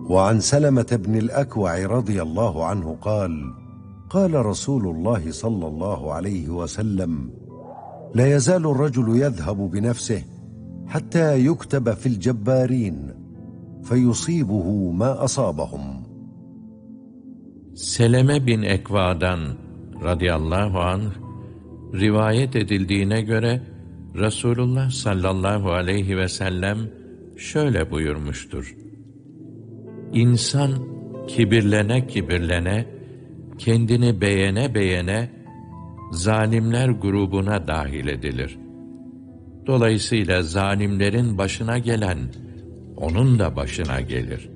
وعن سلمة بن الأكوع رضي الله عنه قال: قال رسول الله صلى الله عليه وسلم: لا يزال الرجل يذهب بنفسه حتى يكتب في الجبارين فيصيبه ما أصابهم. Seleme bin Ekva'dan radıyallahu anh rivayet edildiğine göre Resulullah sallallahu aleyhi ve sellem şöyle buyurmuştur: İnsan kibirlene kibirlene, kendini beğene beğene zalimler grubuna dahil edilir. Dolayısıyla zalimlerin başına gelen onun da başına gelir.